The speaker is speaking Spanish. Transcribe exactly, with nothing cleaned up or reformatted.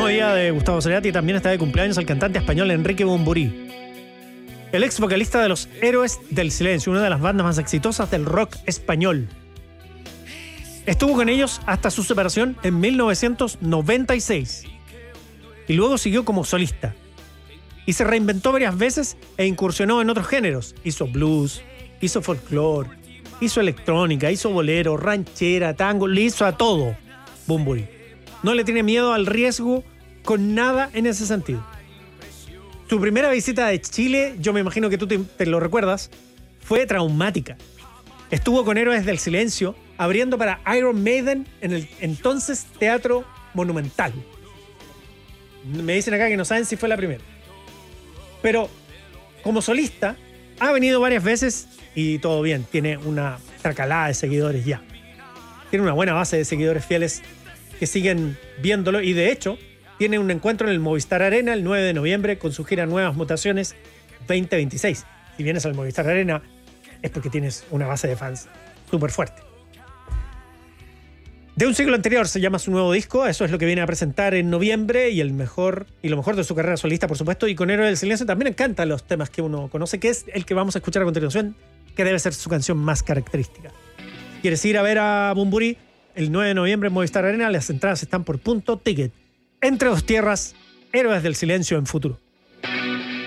mismo día de Gustavo Cerati también está de cumpleaños el cantante español Enrique Bunbury, el ex vocalista de los Héroes del Silencio, una de las bandas más exitosas del rock español. Estuvo con ellos hasta su separación en mil novecientos noventa y seis y luego siguió como solista. Y se reinventó varias veces e incursionó en otros géneros. Hizo blues, hizo folclore, hizo electrónica, hizo bolero, ranchera, tango, le hizo a todo Bunbury. No le tiene miedo al riesgo con nada en ese sentido. Su primera visita de Chile, yo me imagino que tú te, te lo recuerdas, fue traumática. Estuvo con Héroes del Silencio abriendo para Iron Maiden en el entonces Teatro Monumental. Me dicen acá que no saben si fue la primera. Pero como solista ha venido varias veces y todo bien. Tiene una tracalada de seguidores ya. Tiene una buena base de seguidores fieles que siguen viéndolo y de hecho tiene un encuentro en el Movistar Arena el nueve de noviembre con su gira Nuevas Mutaciones veinte veintiséis. Si vienes al Movistar Arena es porque tienes una base de fans súper fuerte. De un siglo anterior se llama su nuevo disco, eso es lo que viene a presentar en noviembre y el mejor y lo mejor de su carrera solista, por supuesto, y con Héroes del Silencio también encanta los temas que uno conoce, que es el que vamos a escuchar a continuación, que debe ser su canción más característica. ¿Quieres ir a ver a Bunbury? El nueve de noviembre en Movistar Arena, las entradas están por punto ticket. Entre dos tierras, Héroes del Silencio en Futuro.